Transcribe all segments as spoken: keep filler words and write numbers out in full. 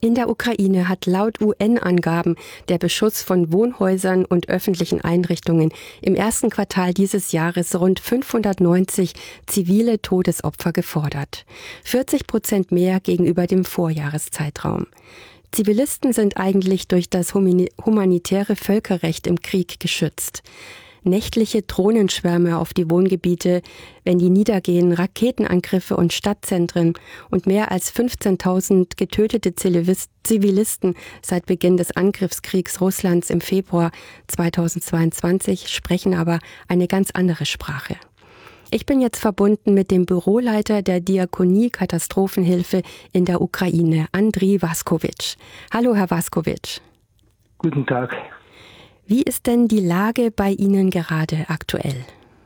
In der Ukraine hat laut U N-Angaben der Beschuss von Wohnhäusern und öffentlichen Einrichtungen im ersten Quartal dieses Jahres rund fünfhundertneunzig zivile Todesopfer gefordert. vierzig Prozent mehr gegenüber dem Vorjahreszeitraum. Zivilisten sind eigentlich durch das humanitäre Völkerrecht im Krieg geschützt. Nächtliche Drohnenschwärme auf die Wohngebiete, wenn die niedergehen, Raketenangriffe und Stadtzentren und mehr als fünfzehntausend getötete Zivilisten seit Beginn des Angriffskriegs Russlands im Februar zweitausendzweiundzwanzig sprechen aber eine ganz andere Sprache. Ich bin jetzt verbunden mit dem Büroleiter der Diakonie Katastrophenhilfe in der Ukraine, Andriy Vaskowitsch. Hallo, Herr Vaskowitsch. Guten Tag. Wie ist denn die Lage bei Ihnen gerade aktuell?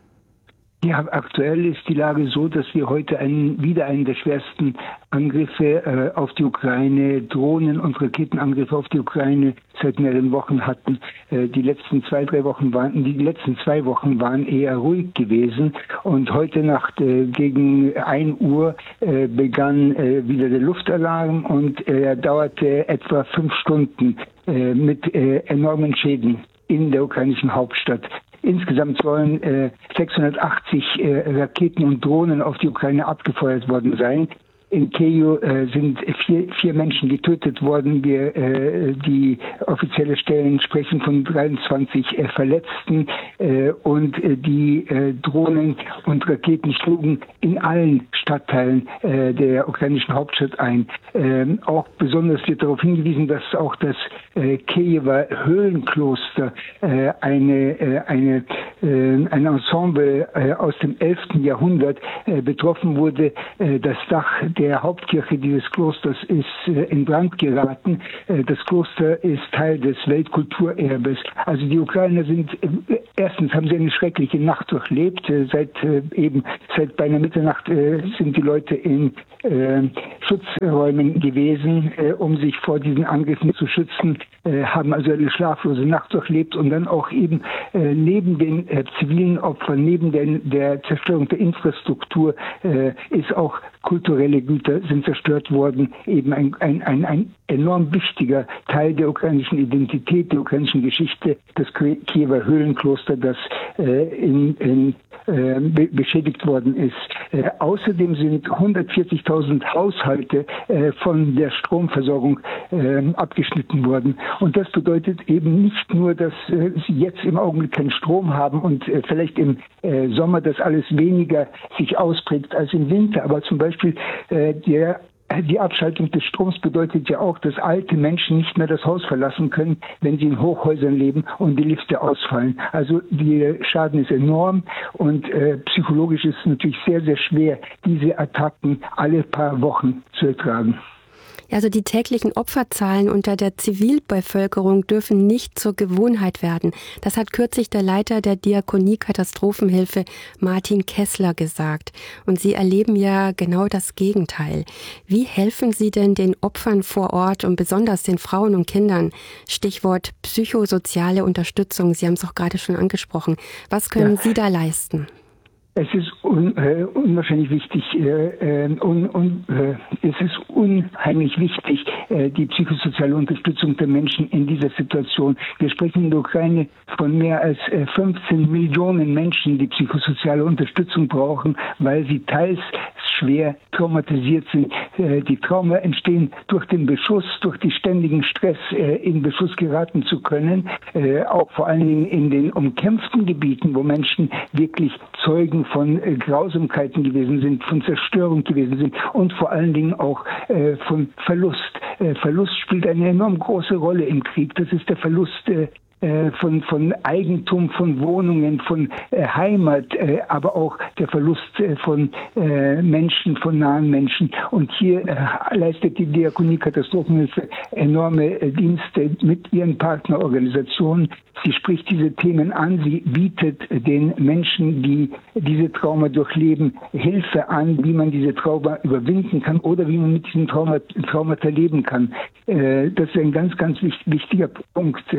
Ja, aktuell ist die Lage so, dass wir heute einen, wieder einen der schwersten Angriffe äh, auf die Ukraine, Drohnen- und Raketenangriffe auf die Ukraine seit mehreren Wochen hatten. Äh, die letzten zwei, drei Wochen waren, die letzten zwei Wochen waren eher ruhig gewesen. Und heute Nacht äh, gegen ein Uhr äh, begann äh, wieder der Luftalarm und er äh, dauerte etwa fünf Stunden äh, mit äh, enormen Schäden in der ukrainischen Hauptstadt. Insgesamt sollen äh, sechshundertachtzig äh, Raketen und Drohnen auf die Ukraine abgefeuert worden sein. In Kyiv äh, sind vier, vier Menschen getötet worden. Wir, äh, die offizielle Stellen sprechen von dreiundzwanzig äh, Verletzten äh, und äh, die äh, Drohnen und Raketen schlugen in allen Stadtteilen äh, der ukrainischen Hauptstadt ein. Ähm, auch besonders wird darauf hingewiesen, dass auch das äh, Kiewer Höhlenkloster äh, eine, äh, eine, äh, ein Ensemble äh, aus dem elften Jahrhundert äh, betroffen wurde. Äh, das Dach der Hauptkirche dieses Klosters ist äh, in Brand geraten. Äh, das Kloster ist Teil des Weltkulturerbes. Also die Ukrainer sind, äh, erstens haben sie eine schreckliche Nacht durchlebt. Äh, seit äh, eben seit beinahe Mitternacht äh, sind die Leute in äh, Schutzräumen gewesen, äh, um sich vor diesen Angriffen zu schützen, äh, haben also eine schlaflose Nacht durchlebt und dann auch eben äh, neben den äh, zivilen Opfern, neben den, der Zerstörung der Infrastruktur äh, ist auch kulturelle Güter sind zerstört worden, eben ein, ein, ein, ein enorm wichtiger Teil der ukrainischen Identität, der ukrainischen Geschichte, das Kiewer Höhlenkloster, das äh, in, in, äh, be beschädigt worden ist. Äh, außerdem sind hundertvierzigtausend Haushalte äh, von der Stromversorgung äh, abgeschnitten worden. Und das bedeutet eben nicht nur, dass äh, sie jetzt im Augenblick keinen Strom haben und äh, vielleicht im äh, Sommer das alles weniger sich ausprägt als im Winter, aber zum Beispiel äh, der Die Abschaltung des Stroms bedeutet ja auch, dass alte Menschen nicht mehr das Haus verlassen können, wenn sie in Hochhäusern leben und die Lifte ausfallen. Also der Schaden ist enorm und äh, psychologisch ist es natürlich sehr, sehr schwer, diese Attacken alle paar Wochen zu ertragen. Also die täglichen Opferzahlen unter der Zivilbevölkerung dürfen nicht zur Gewohnheit werden. Das hat kürzlich der Leiter der Diakonie Katastrophenhilfe Martin Kessler gesagt. Und Sie erleben ja genau das Gegenteil. Wie helfen Sie denn den Opfern vor Ort und besonders den Frauen und Kindern? Stichwort psychosoziale Unterstützung. Sie haben es auch gerade schon angesprochen. Was können ja. Sie da leisten? Es ist un, äh, unwahrscheinlich wichtig, äh, un, un, äh, es ist unheimlich wichtig, äh, die psychosoziale Unterstützung der Menschen in dieser Situation. Wir sprechen in der Ukraine von mehr als äh, fünfzehn Millionen Menschen, die psychosoziale Unterstützung brauchen, weil sie teils schwer traumatisiert sind. Äh, die Trauma entstehen durch den Beschuss, durch den ständigen Stress, äh, in Beschuss geraten zu können, äh, auch vor allen Dingen in den umkämpften Gebieten, wo Menschen wirklich Zeugen von äh, Grausamkeiten gewesen sind, von Zerstörung gewesen sind und vor allen Dingen auch äh, von Verlust. Äh, Verlust spielt eine enorm große Rolle im Krieg. Das ist der Verlust äh, Von, von Eigentum, von Wohnungen, von äh, Heimat, äh, aber auch der Verlust äh, von äh, Menschen, von nahen Menschen. Und hier äh, leistet die Diakonie Katastrophenhilfe enorme äh, Dienste mit ihren Partnerorganisationen. Sie spricht diese Themen an, sie bietet den Menschen, die diese Trauma durchleben, Hilfe an, wie man diese Trauma überwinden kann oder wie man mit diesen Trauma, Traumata leben kann. Äh, das ist ein ganz, ganz wichtiger Punkt. Äh,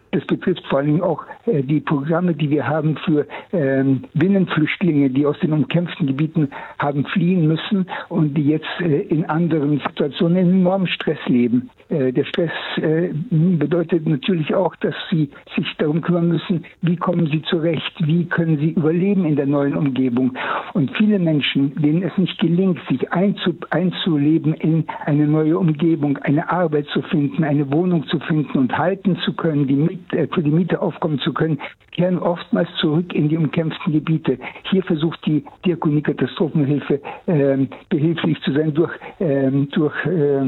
Das betrifft vor allem auch äh, die Programme, die wir haben für ähm, Binnenflüchtlinge, die aus den umkämpften Gebieten haben fliehen müssen und die jetzt äh, in anderen Situationen in enormem Stress leben. Äh, der Stress äh, bedeutet natürlich auch, dass sie sich darum kümmern müssen, wie kommen sie zurecht, wie können sie überleben in der neuen Umgebung. Und viele Menschen, denen es nicht gelingt, sich einzu, einzuleben in eine neue Umgebung, eine Arbeit zu finden, eine Wohnung zu finden und halten zu können, die Miet, äh, für die Miete aufkommen zu können, kehren oftmals zurück in die umkämpften Gebiete. Hier versucht die Diakonie Katastrophenhilfe äh, behilflich zu sein durch, äh, durch äh,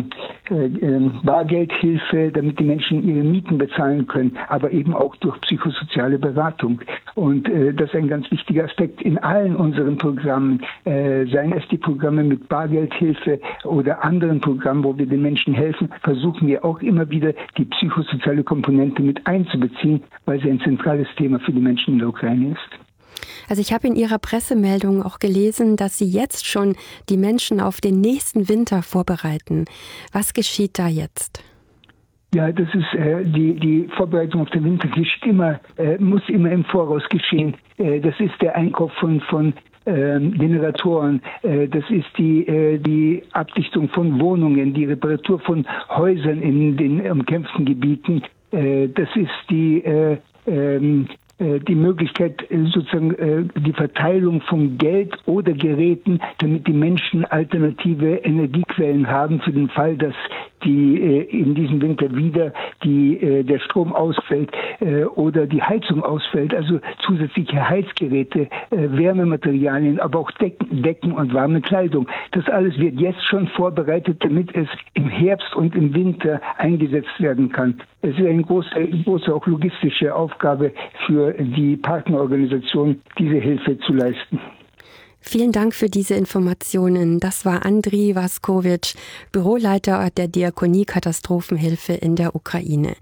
äh, Bargeldhilfe, damit die Menschen ihre Mieten bezahlen können, aber eben auch durch psychosoziale Beratung. Und äh, das ist ein ganz wichtiger Aspekt in allen unseren Programmen, äh, seien es die Programme mit Bargeldhilfe oder anderen Programmen, wo wir den Menschen helfen, versuchen wir auch immer wieder die psychosoziale Komponente mit einzubeziehen, weil sie ein zentrales Thema für die Menschen in der Ukraine ist. Also ich habe in Ihrer Pressemeldung auch gelesen, dass Sie jetzt schon die Menschen auf den nächsten Winter vorbereiten. Was geschieht da jetzt? Ja, das ist äh, die die Vorbereitung auf den Winter geschieht immer, äh, muss immer im Voraus geschehen. Äh, das ist der Einkauf von von ähm, Generatoren, äh, das ist die äh, die Abdichtung von Wohnungen, die Reparatur von Häusern in den umkämpften Gebieten. Äh, das ist die äh, ähm, die Möglichkeit, sozusagen die Verteilung von Geld oder Geräten, damit die Menschen alternative Energiequellen haben für den Fall, dass die in diesem Winter wieder die, der Strom ausfällt oder die Heizung ausfällt, also zusätzliche Heizgeräte, Wärmematerialien, aber auch Decken, Decken und warme Kleidung. Das alles wird jetzt schon vorbereitet, damit es im Herbst und im Winter eingesetzt werden kann. Es ist eine große, große auch logistische Aufgabe für die Partnerorganisation, diese Hilfe zu leisten. Vielen Dank für diese Informationen. Das war Andriy Vaskovic, Büroleiter der Diakonie Katastrophenhilfe in der Ukraine.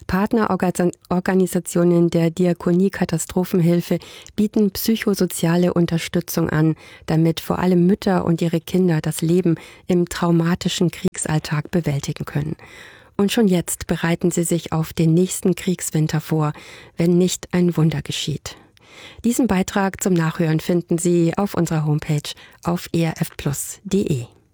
Partnerorganisationen der Diakonie Katastrophenhilfe bieten psychosoziale Unterstützung an, damit vor allem Mütter und ihre Kinder das Leben im traumatischen Kriegsalltag bewältigen können. Und schon jetzt bereiten sie sich auf den nächsten Kriegswinter vor, wenn nicht ein Wunder geschieht. Diesen Beitrag zum Nachhören finden Sie auf unserer Homepage auf e r f plus punkt d e.